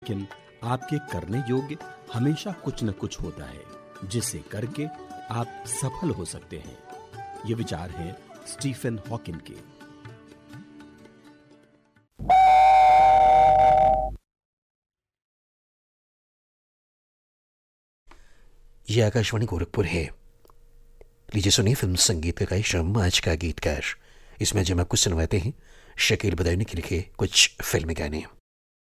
लेकिन आपके करने योग्य हमेशा कुछ न कुछ होता है जिसे करके आप सफल हो सकते हैं। ये विचार हैं स्टीफन हॉकिंग के। ये आकाशवाणी गोरखपुर है। लीजिए सुनिए फिल्म संगीत का कार्यक्रम आज का गीतकार। इसमें जब आपको सुनवाते हैं शकील बदायूनी के लिखे कुछ फिल्मी गाने।